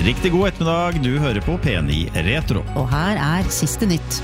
Riktig god ettermiddag, du hører på P9 Retro. Og her siste nytt.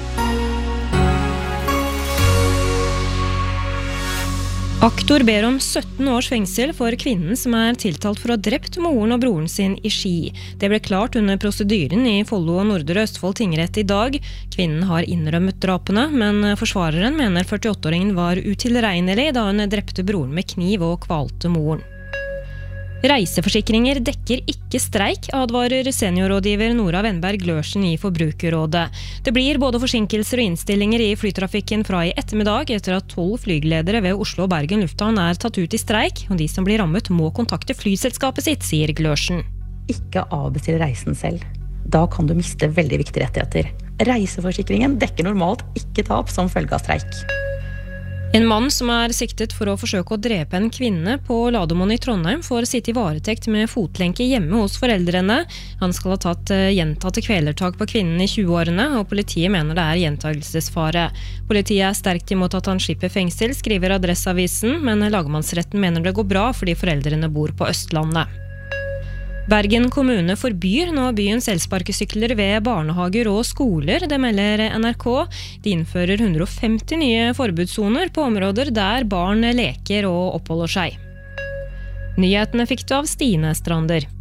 Aktor ber om 17 års fengsel for kvinnen som tiltalt for å ha drept moren og broren sin i Ski. Det ble klart under prosedyren i Follo og Nordre Østfold tingrett i dag. Kvinnen har innrømmet drapene, men forsvareren mener 48-åringen var utilregnelig da hun drepte broren med kniv og kvalte moren. Reiseforsikringer dekker ikke streik, advarer seniorrådgiver Nora Wenberg Glørsen i Forbrukerrådet. Det blir både forsinkelser og innstillinger i flytrafikken fra i ettermiddag etter at 12 flygeledere ved Oslo og Bergen lufthavn tatt ut i streik, og de som blir rammet må kontakte flyselskapet sitt, sier Glørsen. Ikke avbestille reisen selv. Da kan du miste veldig viktige rettigheter. Reiseforsikringen dekker normalt ikke tap som følge av streik. En mann som siktet for å forsøke å drepe en kvinne på Lademoen i Trondheim får sitte i varetekt med fotlenke hjemme hos foreldrene. Han skal ha tatt gjentatte kvelertak på kvinnen i 20-årene, og politiet mener det gjentagelsesfare. Politiet sterkt imot at han slipper fengsel, skriver Adresseavisen, men lagmannsretten mener det går bra fordi foreldrene bor på Østlandet. Bergen kommune forbyr nå byens elsparkesykler ved barnehager og skoler, det melder NRK. De innfører 150 nye forbudssoner på områder der barn leker og oppholder seg. Nyhetene fikk du av Stine Strander.